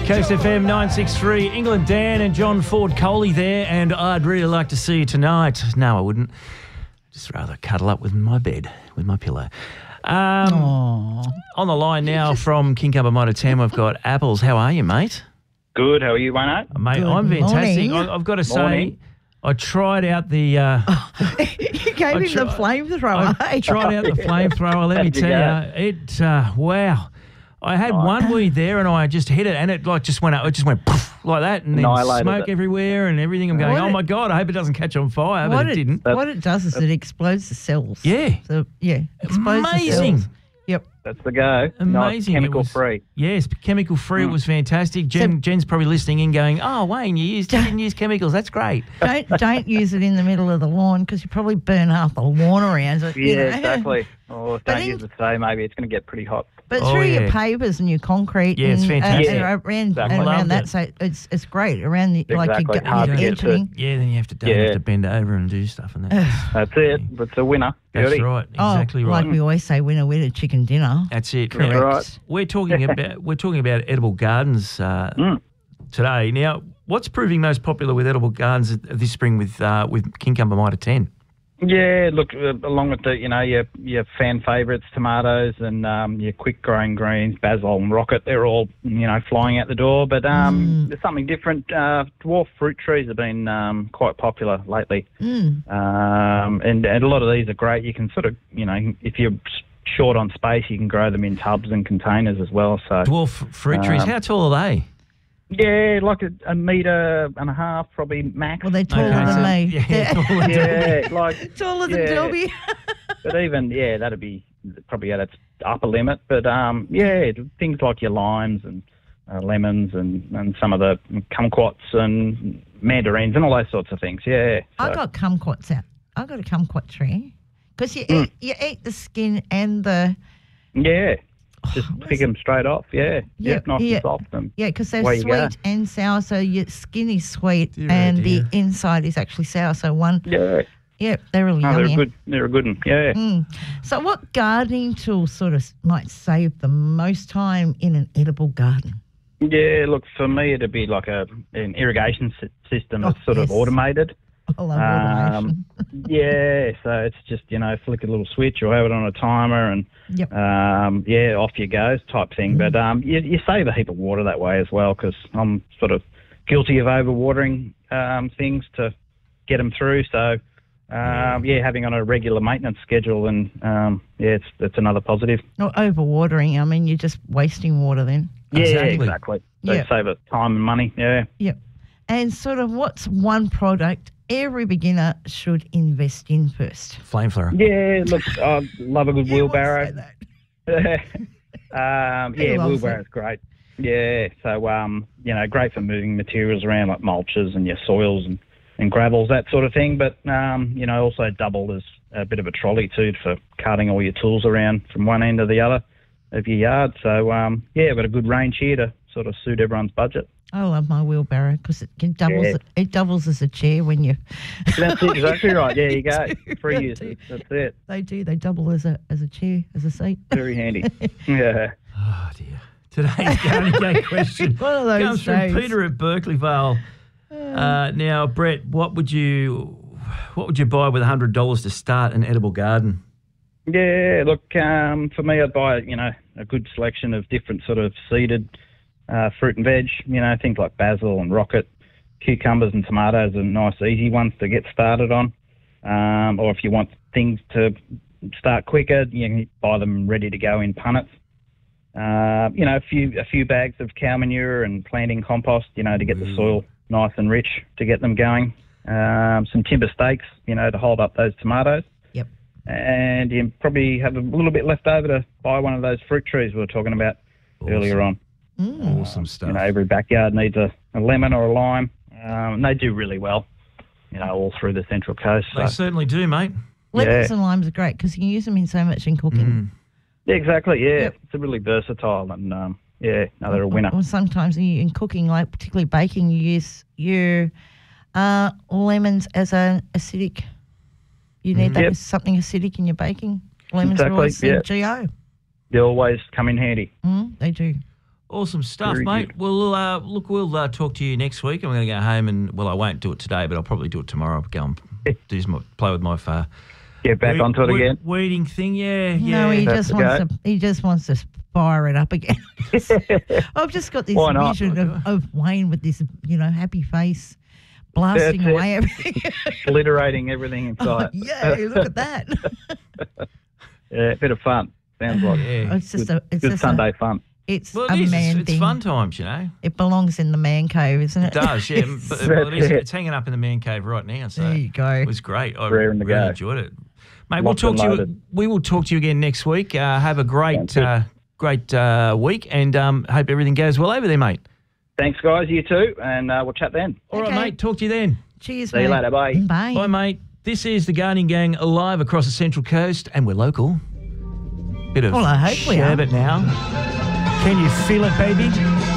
Coast FM 963, England Dan and John Ford Coley there, and I'd really like to see you tonight. No, I wouldn't. Just rather cuddle up with my bed, with my pillow. On the line now from Kincumber Mitre 10, we've got Apples. How are you, mate? Good. How are you, Wayno? Mate, Good I'm fantastic. morning. I've got to Morning. say, I tried out the... You gave him the flamethrower. I tried out the flamethrower. Let me How'd you tell you, it wow. I had one weed there, and I just hit it, and it like just went out. It just went poof, like that, and then Annihilated smoke it. everywhere and everything. I'm going, What oh it- my god! I hope it doesn't catch on fire, but it didn't. What it does is it explodes the cells. Yeah. So, explodes the Amazing. cells. Yep. That's the go. Amazing. Nice, It chemical was- free. Yes, chemical free. It was fantastic. Jen's probably listening in, going, "Oh, Wayne, you didn't use chemicals. That's great." Don't use it in the middle of the lawn because you probably burn half the lawn around it. you know. Yeah, exactly. Or But don't use it today. Maybe it's going to get pretty hot. But Oh, through yeah. your pavers and your concrete, Yeah, it's and, fantastic. and Yeah, around, exactly. and around Loved that, it. so it's great around the Exactly. Hard to your get to. entering. Yeah, then you have to don't have Yeah. to bend over and do stuff and that. That's it. It's a winner. That's Beauty. right. Exactly right. Like we always say, winner, chicken dinner. That's it. That's Correct. right. We're talking about edible gardens today. Now, what's proving most popular with edible gardens this spring with Kincumber Mitre 10? Yeah, look, along with the, your fan favourites, tomatoes and your quick-growing greens, basil and rocket, they're all, flying out the door. But there's something different. Dwarf fruit trees have been quite popular lately. And a lot of these are great. You can sort of, if you're short on space, you can grow them in tubs and containers as well. So Dwarf fruit trees. How tall are they? yeah, like a metre and a half, probably max. Well, they're taller Okay, than so- me. Yeah, taller than- yeah, like Taller than yeah. Delby. But even, that'd be probably at its upper limit. But, things like your limes and lemons and some of the kumquats and mandarins and all those sorts of things, yeah. I So, got kumquats out. I got a kumquat tree because you eat the skin and the yeah, just pick them straight off, yeah. Yeah, Nice yeah. and soft. And because they're Away you go. sweet and sour. So your skin is sweet Dear, and oh dear. the inside is actually sour. So yeah, they're really no, yummy. they're a good one, yeah. So what gardening tool sort of might save the most time in an edible garden? Yeah, look, for me it'd be like an irrigation system that's sort yes. of automated. I love automation. Yeah, so it's just, flick a little switch or have it on a timer and, Yep. off you go type thing. But you save a heap of water that way as well because I'm sort of guilty of overwatering things to get them through. So, having on a regular maintenance schedule and, it's another positive. Not overwatering. I mean, you're just wasting water then. Exactly. Yeah, exactly. So Yeah. save it time and money, yeah. Yep. And sort of what's one product every beginner should invest in first? Flamethrower. Yeah, look, I love a good You won't wheelbarrow. say that. He loves Wheelbarrow's great. Yeah, so, great for moving materials around like mulches and your soils and gravels, that sort of thing. But, also doubled as a bit of a trolley too for carting all your tools around from one end to the other of your yard. So, I've got a good range here to sort of suit everyone's budget. I love my wheelbarrow because it doubles as a chair when you. That's it, exactly right. There you go. They Free do. use. That's it. They do. They double as a chair, as a seat. Very handy. Yeah. Oh dear. Today's gardening game question One of those comes from days. Peter at Berkeley Vale. Now, Brett, what would you buy with $100 to start an edible garden? Yeah, look, for me, I'd buy, a good selection of different sort of seeded fruit and veg, things like basil and rocket, cucumbers and tomatoes are nice, easy ones to get started on. Or if you want things to start quicker, you can buy them ready to go in punnets. A few bags of cow manure and planting compost, to get the soil nice and rich to get them going. Some timber stakes, to hold up those tomatoes. Yep. And you probably have a little bit left over to buy one of those fruit trees we were talking about earlier on. Awesome stuff. Every backyard needs a lemon or a lime. And they do really well, all through the Central Coast. They certainly do, mate. Lemons and limes are great because you can use them in so much in cooking. Yeah, exactly, yeah. Yep. It's a really versatile and, they're a winner. Or sometimes in cooking, like particularly baking, you use your lemons as an acidic. You need that as something acidic in your baking. Lemons are always Exactly, GO. They always come in handy. They do. Awesome stuff, Very mate. good. Well, look, we'll talk to you next week. I'm going to go home and, well, I won't do it today, but I'll probably do it tomorrow. I'll go and play with my Get back onto it again. weeding thing, yeah. No, he That's just wants to fire it up again. I've just got this Why not? vision of Wayne with this, happy face, blasting That's it. away everything. Obliterating everything in sight. Yeah, look at that. Yeah, bit of fun. Sounds like Yeah. It's just good Sunday fun. It's Well, a it is. man It's thing. fun times, you know. It belongs in the man cave, isn't it? It does, yeah. But That's it. it's hanging up in the man cave right now. So There you go. It was great. I Raring to really go. enjoyed it, mate. Locked and loaded. We will talk to you again next week. Have a great, Sounds great week, and hope everything goes well over there, mate. Thanks, guys. You too, and we'll chat then. All right, Okay. mate. Talk to you then. Cheers, See you mate. later. Bye. Bye. Bye, mate. This is the Guardian Gang live across the Central Coast, and we're local. Bit of Well, I hope we are. sherbet now. Can you feel it, baby?